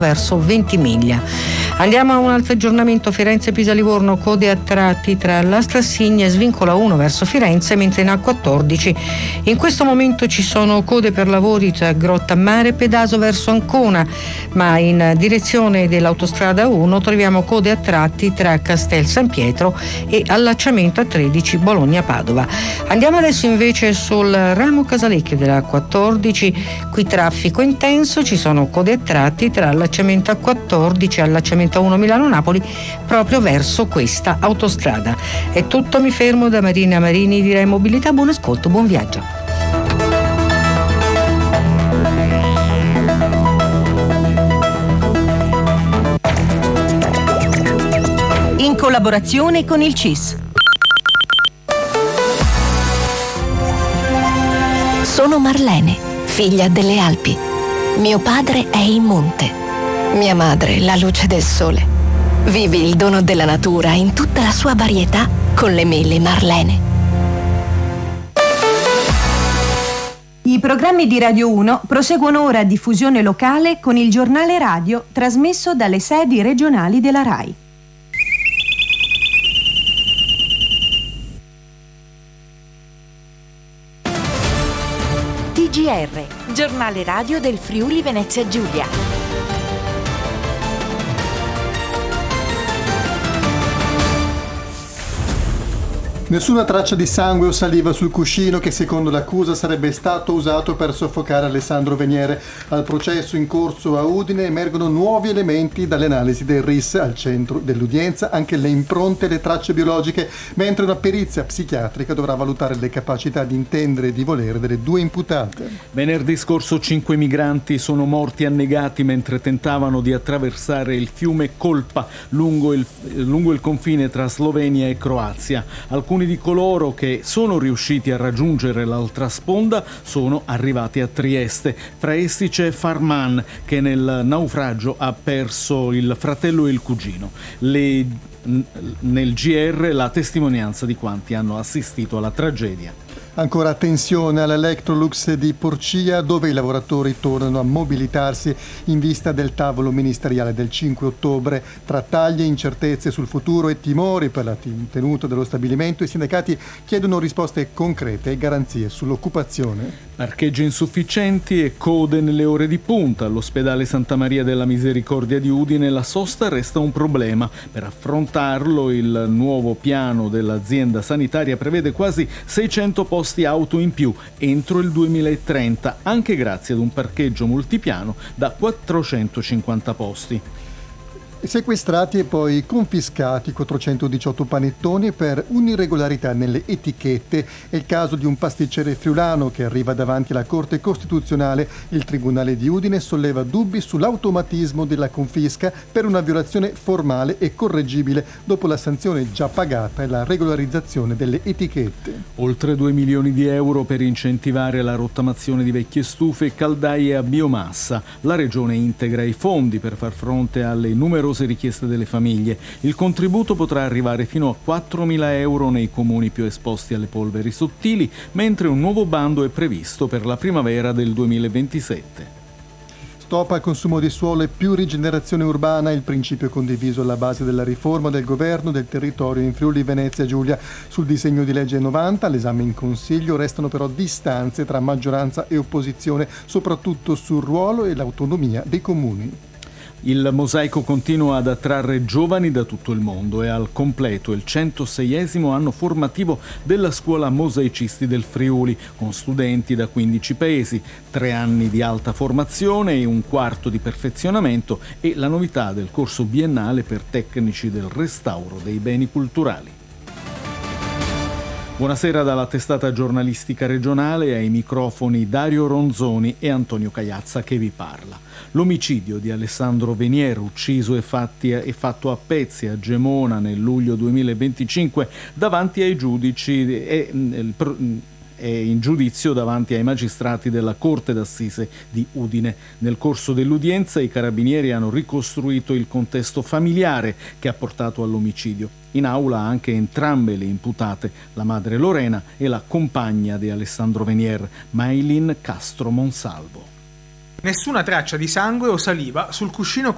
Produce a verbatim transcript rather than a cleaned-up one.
verso Ventimiglia. Andiamo a un altro aggiornamento. Firenze-Pisa-Livorno, code a tratti tra la Stassigna e Svincola uno verso Firenze, mentre in A quattordici in questo momento ci sono code per lavori tra Grottammare e Pedaso verso Ancona, ma in direzione dell'autostrada uno troviamo code a tratti tra Castel San Pietro e allacciamento a tredici Bologna-Padova. Andiamo adesso invece sul ramo Casalecchio della quattordici, qui traffico intenso, ci sono code a tratti tra allacciamento a quattordici e allacciamento a uno Milano-Napoli proprio verso questa autostrada. È tutto, mi fermo. Da Marina Marini di Rai Mobilità, buon ascolto, buon viaggio. In collaborazione con il C I S. Sono Marlene, figlia delle Alpi. Mio padre è il monte. Mia madre, la luce del sole. Vivi il dono della natura in tutta la sua varietà con le mele Marlene. I programmi di Radio uno proseguono ora a diffusione locale con il giornale radio trasmesso dalle sedi regionali della RAI. T G R, giornale radio del Friuli Venezia Giulia. Nessuna traccia di sangue o saliva sul cuscino che secondo l'accusa sarebbe stato usato per soffocare Alessandro Veniere. Al processo in corso a Udine emergono nuovi elementi dalle analisi del R I S. Al centro dell'udienza anche le impronte e le tracce biologiche, mentre una perizia psichiatrica dovrà valutare le capacità di intendere e di volere delle due imputate. Venerdì scorso cinque migranti sono morti annegati mentre tentavano di attraversare il fiume Kolpa lungo il, lungo il confine tra Slovenia e Croazia. Alcuni di coloro che sono riusciti a raggiungere l'altra sponda sono arrivati a Trieste. Fra essi c'è Farman, che nel naufragio ha perso il fratello e il cugino. Le, nel G R la testimonianza di quanti hanno assistito alla tragedia. Ancora tensione all'Electrolux di Porcia, dove i lavoratori tornano a mobilitarsi in vista del tavolo ministeriale del cinque ottobre. Tra taglie, incertezze sul futuro e timori per la tenuta dello stabilimento, i sindacati chiedono risposte concrete e garanzie sull'occupazione. Parcheggi insufficienti e code nelle ore di punta. All'ospedale Santa Maria della Misericordia di Udine la sosta resta un problema. Per affrontarlo il nuovo piano dell'azienda sanitaria prevede quasi seicento posti auto in più entro il duemilatrenta, anche grazie ad un parcheggio multipiano da quattrocentocinquanta posti. Sequestrati e poi confiscati quattrocentodiciotto panettoni per un'irregolarità nelle etichette. È il caso di un pasticcere friulano che arriva davanti alla Corte Costituzionale. Il Tribunale di Udine solleva dubbi sull'automatismo della confisca per una violazione formale e correggibile dopo la sanzione già pagata e la regolarizzazione delle etichette. Oltre due milioni di euro per incentivare la rottamazione di vecchie stufe e caldaie a biomassa. La Regione integra i fondi per far fronte alle numerose richieste delle famiglie. Il contributo potrà arrivare fino a quattromila euro nei comuni più esposti alle polveri sottili, mentre un nuovo bando è previsto per la primavera del duemilaventisette. Stop al consumo di suolo e più rigenerazione urbana, il principio condiviso alla base della riforma del governo del territorio in Friuli Venezia Giulia. Sul disegno di legge novanta, all'esame in Consiglio, restano però distanze tra maggioranza e opposizione, soprattutto sul ruolo e l'autonomia dei comuni. Il mosaico continua ad attrarre giovani da tutto il mondo e al completo il centoseiesimo anno formativo della scuola Mosaicisti del Friuli, con studenti da quindici paesi, tre anni di alta formazione e un quarto di perfezionamento e la novità del corso biennale per tecnici del restauro dei beni culturali. Buonasera dalla testata giornalistica regionale, ai microfoni Dario Ronzoni e Antonio Cagliazza che vi parla. L'omicidio di Alessandro Veniere, ucciso e, fatti, e fatto a pezzi a Gemona nel luglio duemilaventicinque davanti ai giudici è, è in giudizio davanti ai magistrati della Corte d'Assise di Udine. Nel corso dell'udienza i carabinieri hanno ricostruito il contesto familiare che ha portato all'omicidio. In aula anche entrambe le imputate, la madre Lorena e la compagna di Alessandro Veniere, Maylin Castro Monsalvo. Nessuna traccia di sangue o saliva sul cuscino